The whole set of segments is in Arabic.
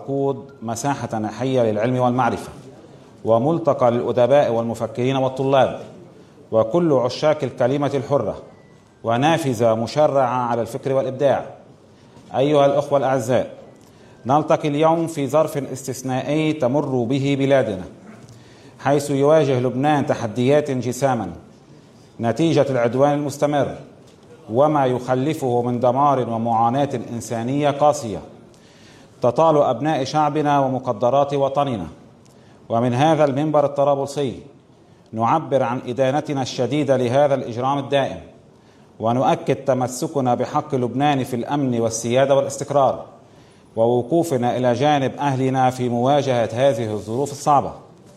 العقود مساحة ناحية للعلم والمعرفة، وملتقى للأدباء والمفكرين والطلاب وكل عشاق الكلمة الحرة، ونافذة مشرعة على الفكر والإبداع. أيها الأخوة الأعزاء، نلتقي اليوم في ظرف استثنائي تمر به بلادنا، حيث يواجه لبنان تحديات جساما نتيجة العدوان المستمر وما يخلفه من دمار ومعاناة إنسانية قاسية تطال أبناء شعبنا ومقدرات وطننا. ومن هذا المنبر الطرابلسي نعبر عن إدانتنا الشديدة لهذا الإجرام الدائم، ونؤكد تمسكنا بحق لبنان في الأمن والسيادة والاستقرار، ووقوفنا إلى جانب أهلنا في مواجهة هذه الظروف الصعبة.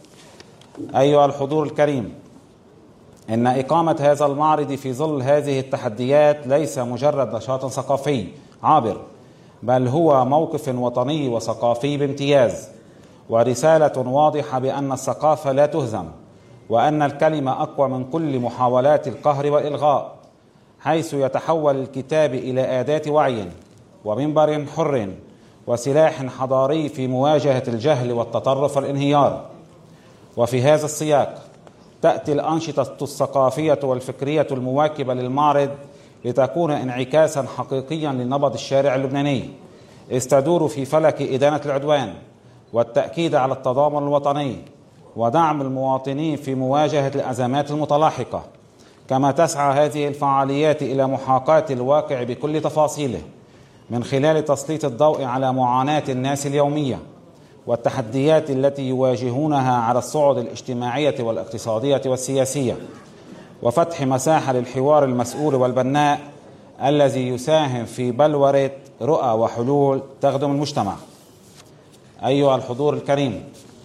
أيها الحضور الكريم، إن إقامة هذا المعرض في ظل هذه التحديات ليس مجرد نشاط ثقافي عابر، بل هو موقف وطني وثقافي بامتياز، ورسالة واضحة بأن الثقافة لا تهزم، وأن الكلمة أقوى من كل محاولات القهر والإلغاء، حيث يتحول الكتاب إلى أداة وعي ومنبر حر وسلاح حضاري في مواجهة الجهل والتطرف والانهيار. وفي هذا السياق تأتي الأنشطة الثقافية والفكرية المواكبة للمعرض لتكون انعكاسا حقيقيا لنبض الشارع اللبناني، استدور في فلك إدانة العدوان والتأكيد على التضامن الوطني ودعم المواطنين في مواجهة الأزمات المتلاحقة. كما تسعى هذه الفعاليات إلى محاكاة الواقع بكل تفاصيله من خلال تسليط الضوء على معاناة الناس اليومية والتحديات التي يواجهونها على الصعد الاجتماعية والاقتصادية والسياسية، وفتح مساحة للحوار المسؤول والبناء الذي يساهم في بلورة رؤى وحلول تخدم المجتمع. أيها الحضور الكريم،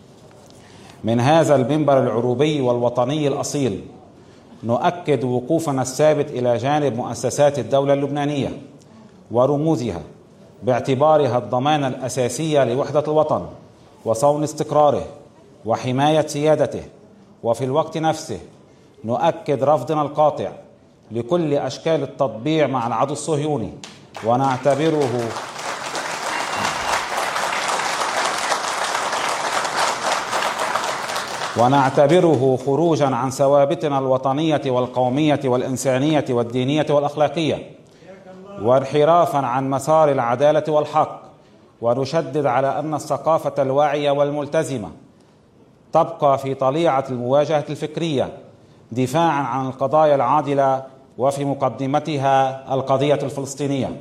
من هذا المنبر العروبي والوطني الأصيل نؤكد وقوفنا الثابت إلى جانب مؤسسات الدولة اللبنانية ورموزها، باعتبارها الضمانة الأساسية لوحدة الوطن وصون استقراره وحماية سيادته. وفي الوقت نفسه نؤكد رفضنا القاطع لكل أشكال التطبيع مع العدو الصهيوني، ونعتبره خروجا عن ثوابتنا الوطنية والقومية والإنسانية والدينية والأخلاقية، وانحرافا عن مسار العدالة والحق. ونشدد على أن الثقافة الواعية والملتزمة تبقى في طليعة المواجهة الفكرية دفاعا عن القضايا العادلة، وفي مقدمتها القضية الفلسطينية.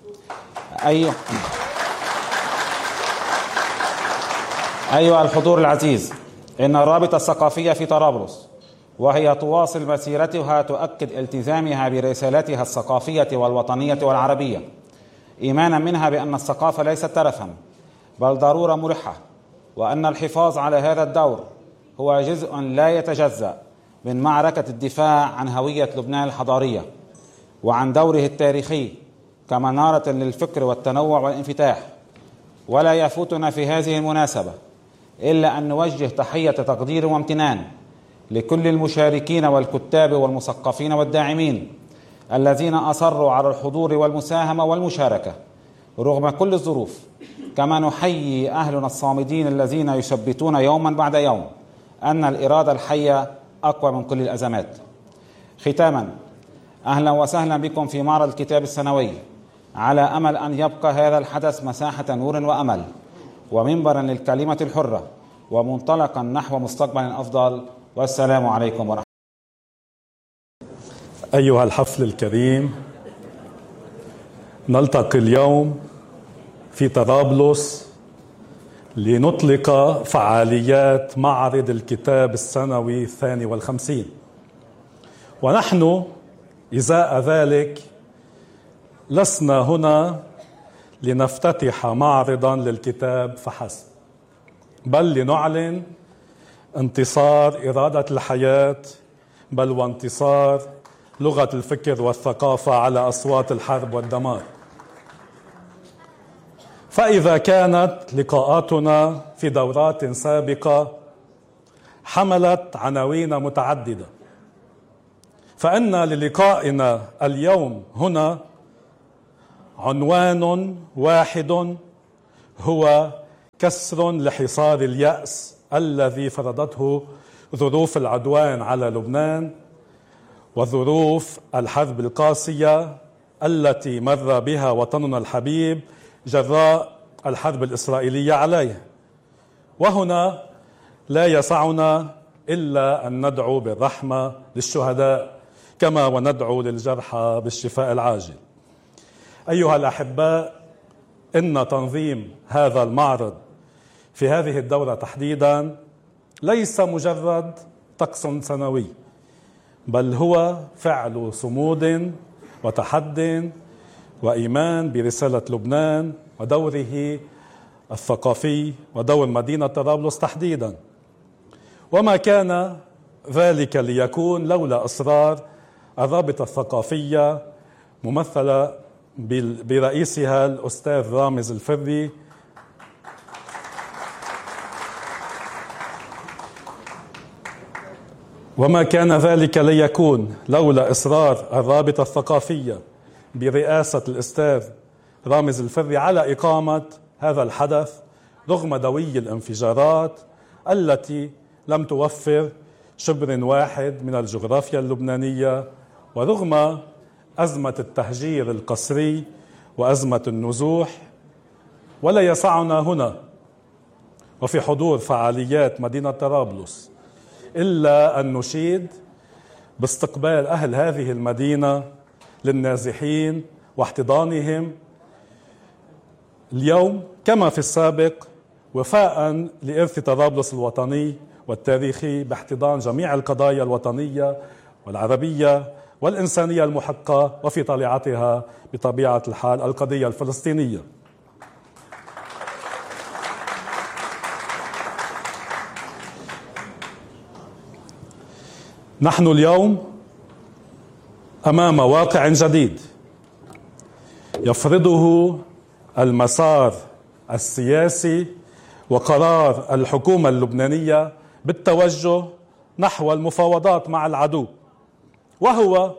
أيها الحضور العزيز، إن الرابطة الثقافية في طرابلس وهي تواصل مسيرتها تؤكد التزامها برسالتها الثقافية والوطنية والعربية، إيمانا منها بأن الثقافة ليست ترفا بل ضرورة ملحة، وأن الحفاظ على هذا الدور هو جزء لا يتجزأ من معركة الدفاع عن هوية لبنان الحضارية وعن دوره التاريخي كمنارة للفكر والتنوع والانفتاح. ولا يفوتنا في هذه المناسبة إلا أن نوجه تحية تقدير وامتنان لكل المشاركين والكتاب والمثقفين والداعمين الذين أصروا على الحضور والمساهمة والمشاركة رغم كل الظروف. كما نحيي أهلنا الصامدين الذين يثبتون يوما بعد يوم أن الإرادة الحية أقوى من كل الأزمات. ختاما، أهلا وسهلا بكم في معرض الكتاب السنوي، على أمل أن يبقى هذا الحدث مساحة نور وأمل ومنبرا للكلمة الحرة ومنطلقا نحو مستقبل أفضل. والسلام عليكم ورحمة الله. أيها الحفل الكريم، نلتقي اليوم في طرابلس لنطلق فعاليات معرض الكتاب السنوي 52، ونحن إزاء ذلك لسنا هنا لنفتتح معرضا للكتاب فحسب، بل لنعلن انتصار إرادة الحياة، بل وانتصار لغة الفكر والثقافة على أصوات الحرب والدمار. فإذا كانت لقاءاتنا في دورات سابقة حملت عناوين متعددة، فإن للقائنا اليوم هنا عنوان واحد، هو كسر لحصار اليأس الذي فرضته ظروف العدوان على لبنان وظروف الحرب القاسية التي مر بها وطننا الحبيب جراء الحرب الإسرائيلية عليه. وهنا لا يسعنا إلا أن ندعو بالرحمة للشهداء كما وندعو للجرحى بالشفاء العاجل. أيها الأحباء، إن تنظيم هذا المعرض في هذه الدورة تحديدا ليس مجرد طقس سنوي، بل هو فعل صمود وتحد وإيمان برسالة لبنان ودوره الثقافي ودور مدينة طرابلس تحديدا. وما كان ذلك ليكون لولا إصرار الرابطة الثقافية ممثلة برئيسها الأستاذ رامز الفري وما كان ذلك ليكون لولا إصرار الرابطة الثقافية برئاسة الأستاذ رامز الفري على إقامة هذا الحدث رغم دوي الانفجارات التي لم توفر شبر واحد من الجغرافيا اللبنانية، ورغم أزمة التهجير القسري وأزمة النزوح. ولا يسعنا هنا وفي حضور فعاليات مدينة طرابلس إلا أن نشيد باستقبال أهل هذه المدينة للنازحين واحتضانهم اليوم كما في السابق، وفاء لإرث طرابلس الوطني والتاريخي باحتضان جميع القضايا الوطنية والعربية والإنسانية المحقة، وفي طليعتها بطبيعة الحال القضية الفلسطينية. نحن اليوم أمام واقع جديد يفرضه المسار السياسي وقرار الحكومة اللبنانية بالتوجه نحو المفاوضات مع العدو، وهو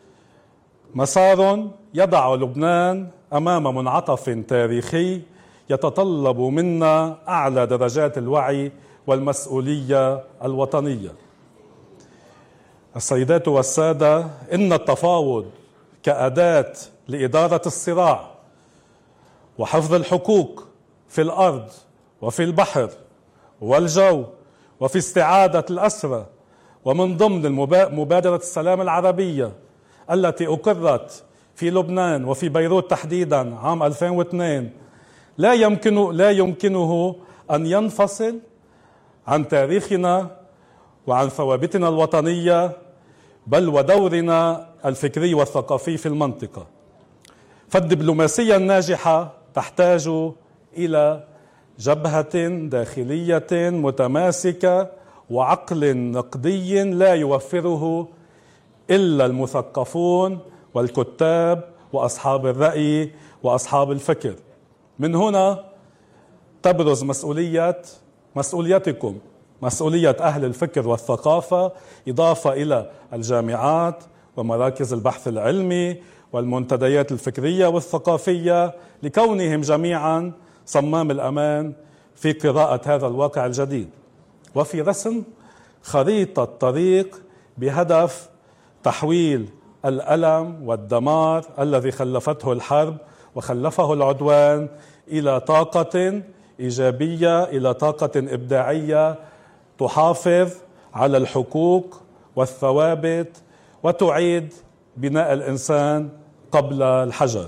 مسار يضع لبنان أمام منعطف تاريخي يتطلب منا أعلى درجات الوعي والمسؤولية الوطنية. السيدات والسادة، إن التفاوض كأداة لإدارة الصراع وحفظ الحقوق في الأرض وفي البحر والجو وفي استعادة الأسرى ومن ضمن مبادرة السلام العربية التي أقرت في لبنان وفي بيروت تحديدا عام 2002 لا يمكنه أن ينفصل عن تاريخنا وعن ثوابتنا الوطنية، بل ودورنا الفكري والثقافي في المنطقة. فالدبلوماسية الناجحة تحتاج إلى جبهة داخلية متماسكة وعقل نقدي لا يوفره إلا المثقفون والكتاب وأصحاب الرأي وأصحاب الفكر. من هنا تبرز مسؤوليتكم، مسؤولية أهل الفكر والثقافة، إضافة إلى الجامعات ومراكز البحث العلمي والمنتديات الفكرية والثقافية، لكونهم جميعا صمام الأمان في قراءة هذا الواقع الجديد وفي رسم خريطة طريق بهدف تحويل الألم والدمار الذي خلفته الحرب وخلفه العدوان إلى طاقة إيجابية، إلى طاقة إبداعية تحافظ على الحقوق والثوابت وتعيد بناء الإنسان قبل الحجر.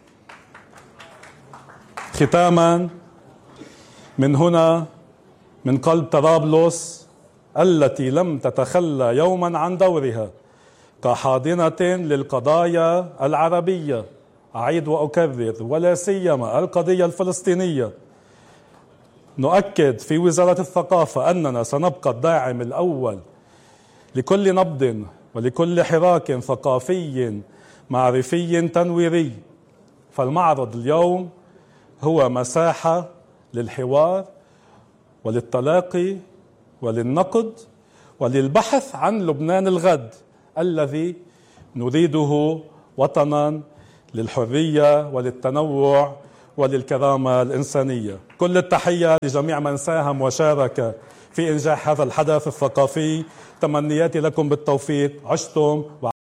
ختاما، من هنا من قلب طرابلس التي لم تتخلى يوما عن دورها كحاضنة للقضايا العربية، أعيد وأكرر ولا سيما القضية الفلسطينية، نؤكد في وزارة الثقافة أننا سنبقى الداعم الأول لكل نبض ولكل حراك ثقافي معرفي تنويري. فالمعرض اليوم هو مساحة للحوار وللتلاقي وللنقد وللبحث عن لبنان الغد الذي نريده وطنا للحرية وللتنوع وللكرامة الإنسانية. كل التحية لجميع من ساهم وشارك في إنجاح هذا الحدث الثقافي. تمنياتي لكم بالتوفيق. عشتم